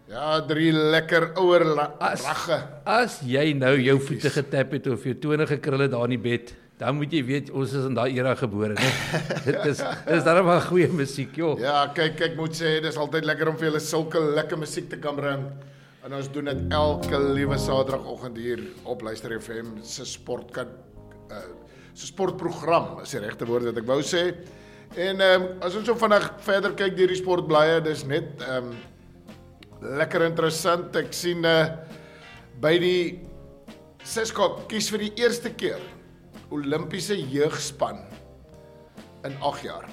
Ja, 3 lekker ouer ragge. As jy nou jou voete getap het of jou tone gekrul het daar in die bed, dan moet jy weet ons is in daai era gebore, né? Dit is darem wel goeie musiek, joh. Ja, kyk, ek moet sê, dis altyd lekker om vir julle sulke lekker musiek te kan bring. En ons doen dit elke liewe Saterdagoggend hier op Luister FM se sportprogram, is die regte woord wat ek wou sê. En as ons so vinnig verder kyk deur die sportblaaie, dis net lekker interessant. Ek sien by die Siskop kies vir die eerste keer Olimpiese jeugspan in 8 jaar.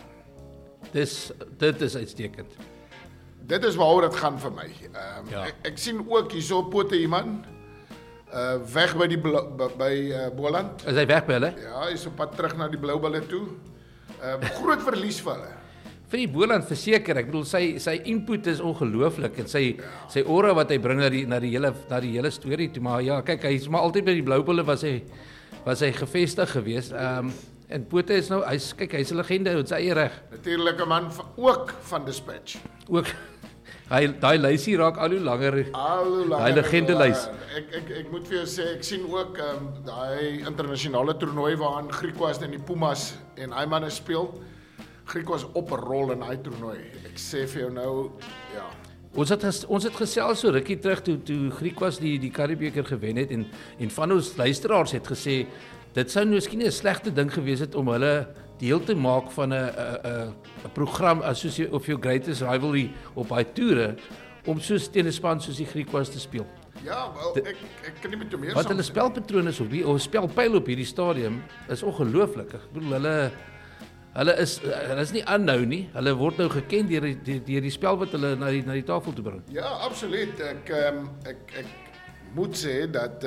Dit is uitstekend. Dit is waaroor dit gaan vir my. Ja. Ek sien ook hierso Pote iemand weg by die Boland. Is hy weg by hulle? Ja, hy is op pad terug na die Blou Bulle toe. Groot verlies vir hulle. Vir die Boland verseker, ek bedoel sy input is ongelooflik en sy aura wat hy bring na die hele storie toe, maar ja, kyk, hy's maar altyd by die Blou Bulle was hy gevestig geweest. En Pote is nou hy's 'n legende op sy eie reg. Natuurlik 'n man ook van Dispatch. Ook daai lysie raak al hoe langer. Daai legende lys. Ek moet vir jou sê, ek sien ook daai internasionale toernooi waaraan Griquas en die Pumas en hy manne speel. Griquas op 'n rol in daai toernooi. Ek sê vir jou nou, ja. Ons het gesels so rukkie terug toe Griquas die Karibebeker gewen het en van ons luisteraars het gesê dit sou miskien 'n slegte ding gewees het om hulle deel te maak van 'n program soos of your greatest rivalry op daai toere om soos teen 'n span soos die Griquas te speel. Ja, wel, ek kan nie met jou meer wat hulle spelpatrone is of spelpyl op hierdie stadium is ongelooflik. Ek bedoel hulle is nie aanhou nie. Hulle word nou geken deur die spel wat hulle na die tafel toe bring. Ja, absoluut. Ek moet sê dat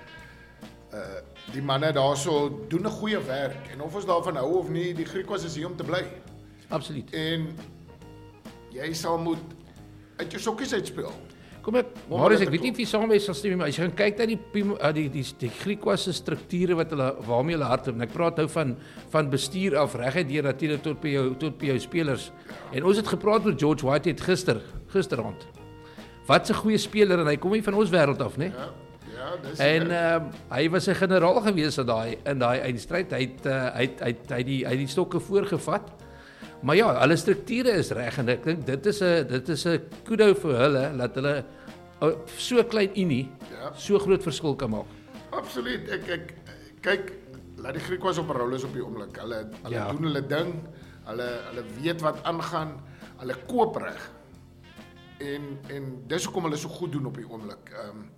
die manne daarso doen 'n goeie werk en of ons daarvan hou of nie, die Griquas is hier om te bly. Absoluut. En jy sal moet uit jou sokkies uitspeel. Kom ek, Marius, ek weet nie of jy saam is sal stem, maar as jy gaan kyk na die Griquas se strukture waarmee hulle hardloop, en ek praat nou van bestuur af reguit deur natuurlik tot by jou spelers. En ons het gepraat met George Whitehead gisteraand. Wat 'n goeie speler en hy kom nie van ons wêreld af, né? Ja, dis. En hy was 'n generaal gewees in daai eindstryd. Hy het die stokke voorgevat. Maar ja, hulle strukture is reg en ek dink dit is 'n kudo vir hulle dat hulle so klein unie so groot verskil kan maak. Absoluut. Ek kyk, laat die Griquas op 'n rol is op die oomblik. Hulle doen hulle ding. Hulle weet wat aangaan. Hulle koop reg. En dis hoekom hulle so goed doen op die oomblik.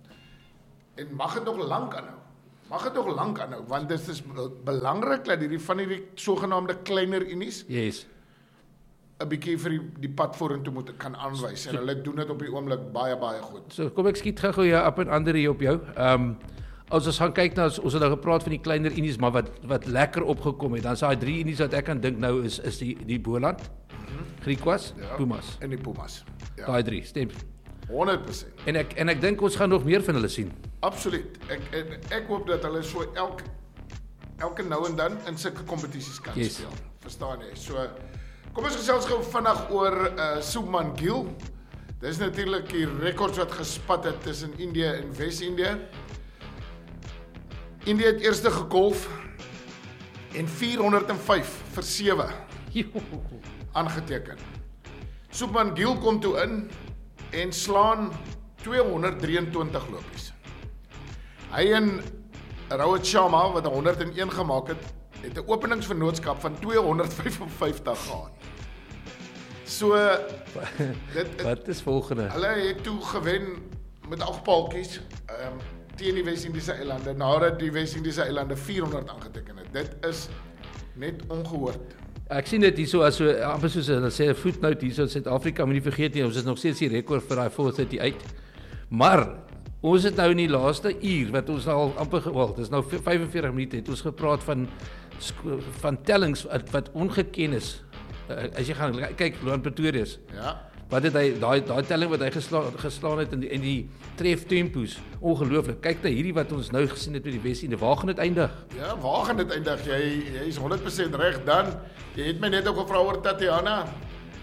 En mag dit nog lank aanhou. Want dit is belangrik dat van hierdie sogenaamde kleiner unies 'n bietjie vir die pad vorentoe moet kan aanwys en hulle doen dit op die oomblik baie goed. So kom ek skiet gou jou op en ander hier op jou. As ons gaan kyk na ons het nou gepraat van die kleiner unies, maar wat lekker opgekom het, dan is daai 3 unies wat ek kan dink nou is die Boland, Griquas, Pumas. En die Pumas. Ja. Daai 3, stem. 100%. En ek dink ons gaan nog meer van hulle sien. Absoluut. Ek hoop dat hulle so elke nou en dan in sulke kompetisies kan speel. Verstaan jy? So kom ons gesels gou vinnig oor Shubman Gill. Dis natuurlik die rekords wat gespat het tussen Indië en Wes-Indië. Indië het eerste gegolf en 405 vir 7 aangeteken. Shubman Gill kom toe in en slaan 223 lopies. Hy en Rohit Sharma wat 101 gemaak het 'n openingsvennootskap van 255 gehad. So wat is volgende? Hulle het toe gewen met 8 paaltjies teen die Wes-Indiese eilande nadat die Wes-Indiese eilande 400 aangeteken het. Dit is net ongehoord. Ek sien dit hierso as amper soos hulle sê 'n voetnoot hierso in Suid-Afrika, moenie vergeet nie, ons is nog steeds die rekord vir daai 438. Maar ons het nou in die laaste uur wat ons al amper dit is nou 45 minute het ons gepraat van tellings wat ongeken is. As jy gaan kyk Loan Pretorius. Ja. Wat het hy daai telling wat hy geslaan het in die tref tempos, ongelooflik. Kyk net hierdie wat ons nou gesien het met die Wes-Indië, waar gaan dit eindig? Ja, waar gaan dit eindig? Jy is 100% reg dan. Jy het my net ook gevra oor Tatiana.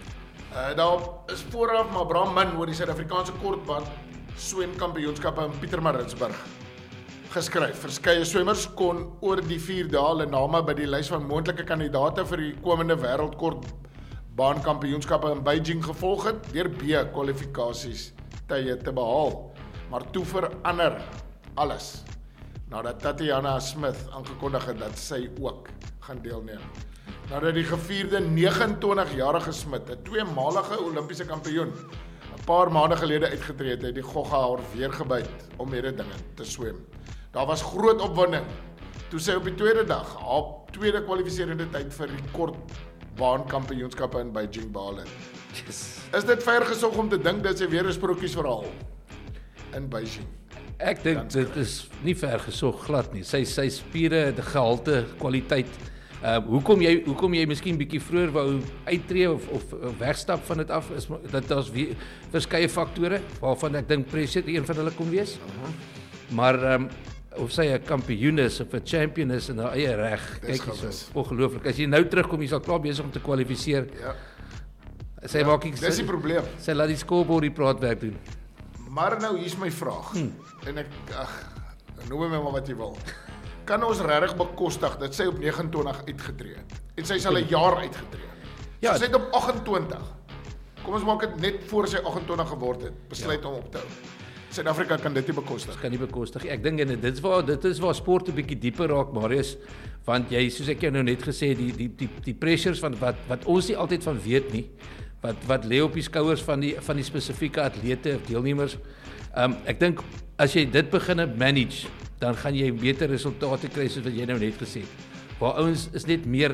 Daar is vooraf maar Bram min oor die Suid-Afrikaanse kortbaan swemkampioenskappe in Pietermaritzburg geskryf. Verskeie swemmers kon oor die 4 dae hulle name by die lys van moontlike kandidaate vir die komende wêreldkortbaankampioenskappe in Beijing gevolg het deur B-kwalifikasies tye te behaal. Maar toe verander alles nadat Tatiana Smith aangekondig het dat sy ook gaan deelneem. Nadat die gevierde 29-jarige Smith, 'n tweemalige Olimpiese kampioen, 'n paar maande gelede uitgetree het, die gogga haar weer gebyt om mededinge te swem. Daar was groot opwinding toe sy op die tweede dag haar tweede kwalifiserende tyd vir die kortbaankampioenskappe in Beijing behaal het. Yes. Is dit ver gesog om te dink dat sy weer 'n sprokiesverhaal in Beijing? Ek dink dit is nie ver gesog glad nie. Sy spiere, die gehalte, kwaliteit. Hoekom jy miskien bietjie vroeër wou uittreë of wegstap van dit af, is dat daar's verskeie faktore waarvan ek dink pressure een van hulle kon wees. Maar of sy 'n kampioen is of 'n champion is in haar eie reg, kyk hierso, ongelooflik. As jy nou terugkom, jy sal klaar besig om te kwalifiseer. Ja. Sy maak ek dis die probleem. Sy laat die scoreboard die praatwerk doen. Maar nou hier's my vraag. En ek noem my maar wat jy wil. Kan ons regtig bekostig dat sy op 29 uitgetree het? En sy sal 'n jaar uitgetree het. Ja, sy het op 28. Kom ons maak dit net voor sy 28 geword het, besluit om op te hou. Suid-Afrika kan dit nie bekostig. Kan nie bekostig. Ek dink en dit is waar sport 'n bietjie dieper raak, Marius, want jy, soos ek jou nou net gesê, die pressures van wat ons nie altyd van weet nie, wat lê op die skouers van die spesifieke atlete of deelnemers. Ek dink as jy dit begin manage, dan gaan jy beter resultate kry soos wat jy nou net gesê het. Waar ouens is net meer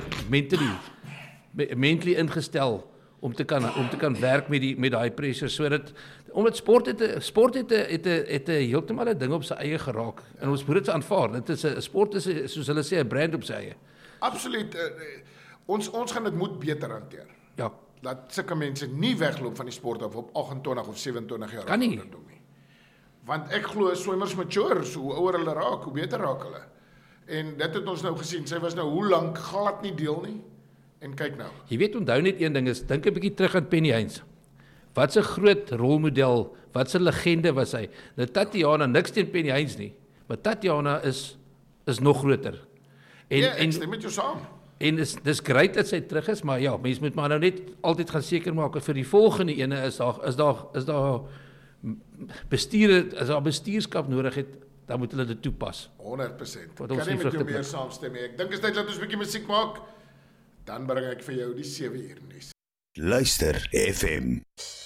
mentally ingestel om te kan werk met daai pressure, sodat omdat sport het 'n heeltemal 'n ding op sy eie geraak en ons moet dit aanvaar. Dit is 'n sport is soos hulle sê 'n brand op sy eie. Absoluut. Ons gaan dit moet beter hanteer. Ja. Dat sulke mense nie wegloop van die sport af op 28 of 27 jaar kan nie. Want ek glo swemmers mature, so hoe ouer hulle raak, hoe beter raak hulle. En dit het ons nou gesien. Sy was nou hoe lank glad nie deel nie. En kyk nou. Jy weet, onthou net een ding is, dink 'n bietjie terug aan Penny Heinz. Wat 'n groot rolmodel, wat 'n legende was hy. Nou Tatiana, niks teen Penny Heinz nie, maar Tatiana is nog groter. Ek stem met jou saam. En dis great dat sy terug is, maar ja, mens moet maar nou net altyd gaan seker maak vir die volgende ene is daar bestuur, as daar bestuurskap nodig het, dan moet hulle dit toepas. 100%. Kan nie met jou meer saamstem nie. Ek dink is tyd dat ons 'n bietjie musiek maak. Dan bring ek vir jou die 7 uur nuus. Luister FM.